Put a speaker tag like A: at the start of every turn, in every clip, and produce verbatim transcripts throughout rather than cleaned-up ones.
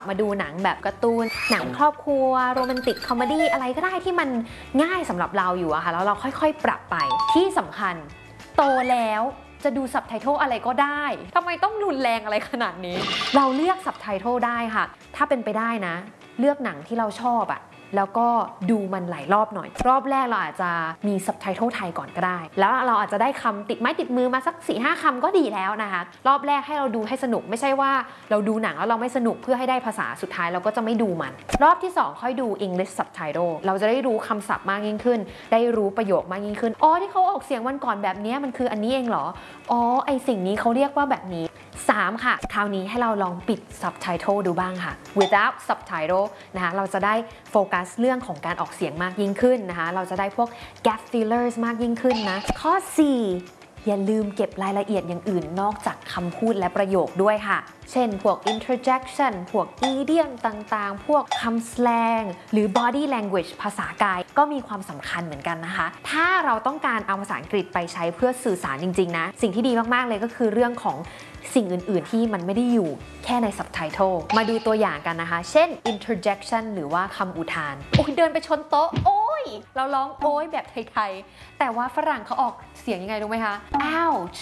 A: มาดูหนังแบบการ์ตูนหนังครอบครัวโรแมนติกคอมเมดี้อะไรก็ได้ที่มันง่ายสำหรับเราอยู่อะค่ะแล้วเราค่อยๆปรับไปที่สำคัญโตแล้วจะดูซับไตเติลอะไรก็ได้ทำไมต้องรุนแรงอะไรขนาดนี้เราเลือกซับไตเติลได้ค่ะถ้าเป็นไปได้นะเลือกหนังที่เราชอบอะแล้วก็ดูมันหลายรอบหน่อยรอบแรกเราอาจจะมีซับไตเติลไทยก่อนก็ได้แล้วเราอาจจะได้คำติดไม้ติดมือมาสัก สี่ห้า คำก็ดีแล้วนะคะรอบแรกให้เราดูให้สนุกไม่ใช่ว่าเราดูหนังแล้วเราไม่สนุกเพื่อให้ได้ภาษาสุดท้ายเราก็จะไม่ดูมันรอบที่สองค่อยดู English Subtitle เราจะได้รู้คำศัพท์มากยิ่งขึ้นได้รู้ประโยคมากยิ่งขึ้นอ๋อที่เขาออกเสียงวันก่อนแบบนี้มันคืออันนี้เองเหรออ๋อไอสิ่งนี้เขาเรียกว่าแบบนี้สามค่ะคราวนี้ให้เราลองปิด Subtitle ดูบ้างค่ะ without Subtitle นะคะเราจะได้โฟกัสเรื่องของการออกเสียงมากยิ่งขึ้นนะคะเราจะได้พวก gap fillers มากยิ่งขึ้นนะข้อสี่อย่าลืมเก็บรายละเอียดอย่างอื่นนอกจากคำพูดและประโยคด้วยค่ะเช่นพวก interjection พวก idiom ต่างๆพวกคำ slang หรือ body language ภาษากายก็มีความสำคัญเหมือนกันนะคะถ้าเราต้องการเอาภาษาอังกฤษไปใช้เพื่อสื่อสารจริงๆนะสิ่งที่ดีมากๆเลยก็คือเรื่องของสิ่งอื่นๆที่มันไม่ได้อยู่แค่ใน subtitle มาดูตัวอย่างกันนะคะเช่น interjection หรือว่าคำอุทานโอ้ยเดินไปชนโต๊ะโอ้ยเราร้องโอ้ยแบบไทยๆแต่ว่าฝรั่งเขาออกเสียงยังไงรู้ไหมคะ ouch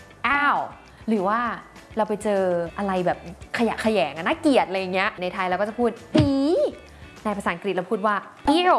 A: ow หรือว่าเราไปเจออะไรแบบขยะแขยงน่าเกลียดอะไรเงี้ยในไทยเราก็จะพูดอีในภาษาอังกฤษเราพูดว่า ew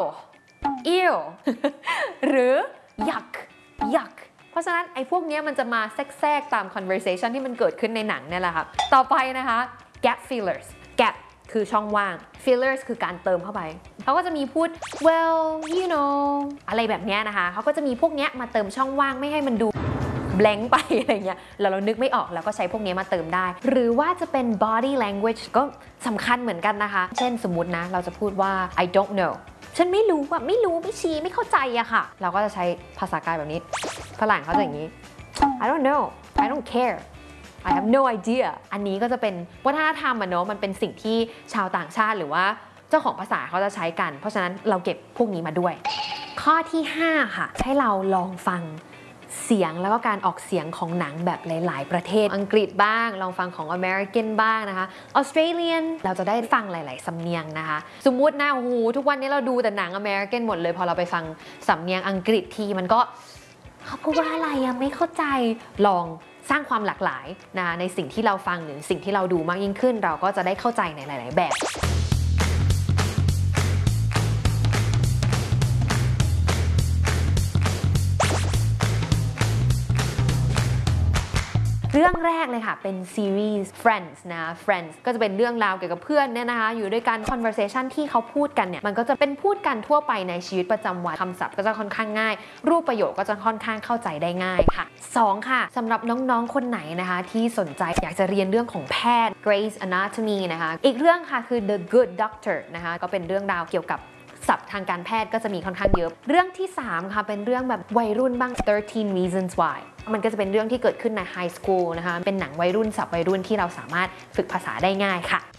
A: ew หรือ yuck yuck เพราะฉะนั้นไอ้พวกนี้มันจะมาแทรกๆตาม conversation ที่มันเกิดขึ้นในหนังเนี่ยแหละค่ะต่อไปนะคะ gap fillers gap คือช่องว่าง fillers คือการเติมเข้าไปเขาก็จะมีพูด well you know อะไรแบบนี้นะคะเขาก็จะมีพวกนี้มาเติมช่องว่างไม่ให้มันดูblank ไปอะไรเงี้ยแล้วเรานึกไม่ออกแล้วก็ใช้พวกนี้มาเติมได้หรือว่าจะเป็น body language ก็สำคัญเหมือนกันนะคะเช่นสมมุตินะเราจะพูดว่า I don't know ฉันไม่รู้อะไม่รู้ไม่ชี้ไม่เข้าใจอะค่ะเราก็จะใช้ภาษากายแบบนี้ฝรั่งเขาจะอย่างนี้ I don't know I don't care I have no idea อันนี้ก็จะเป็นวัฒนธรรมอะเนาะมันเป็นสิ่งที่ชาวต่างชาติหรือว่าเจ้าของภาษาเขาจะใช้กันเพราะฉะนั้นเราเก็บพวกนี้มาด้วยข้อที่ห้าค่ะให้เราลองฟังเสียงแล้วก็การออกเสียงของหนังแบบหลายๆประเทศอังกฤษบ้างลองฟังของ American บ้างนะคะ Australian เราจะได้ฟังหลายๆสำเนียงนะคะสมมุตินะโอ้โหทุกวันนี้เราดูแต่หนัง American หมดเลยพอเราไปฟังสำเนียงอังกฤษทีมันก็เขาพูดว่าอะไรอะไม่เข้าใจลองสร้างความหลากหลายนะในสิ่งที่เราฟังหรือสิ่งที่เราดูมากยิ่งขึ้นเราก็จะได้เข้าใจในหลายๆแบบเรื่องแรกเลยค่ะเป็นซีรีส์ Friends นะ Friends ก็จะเป็นเรื่องราวเกี่ยวกับเพื่อนเนี่ยนะคะอยู่ด้วยกัน conversation ที่เขาพูดกันเนี่ยมันก็จะเป็นพูดกันทั่วไปในชีวิตประจำวันคำศัพท์ก็จะค่อนข้างง่ายรูปประโยคก็จะค่อนข้างเข้าใจได้ง่ายค่ะสองค่ะสำหรับน้องๆคนไหนนะคะที่สนใจอยากจะเรียนเรื่องของแพทย์ Grey's Anatomy นะคะอีกเรื่องค่ะคือ The Good Doctor นะคะก็เป็นเรื่องราวเกี่ยวกับศัพท์ทางการแพทย์ก็จะมีค่อนข้างเยอะเรื่องที่สามค่ะเป็นเรื่องแบบวัยรุ่นบ้าง thirteen reasons why มันก็จะเป็นเรื่องที่เกิดขึ้นในไฮสคูลนะคะเป็นหนังวัยรุ่นศัพท์วัยรุ่นที่เราสามารถฝึกภาษาได้ง่ายค่ะ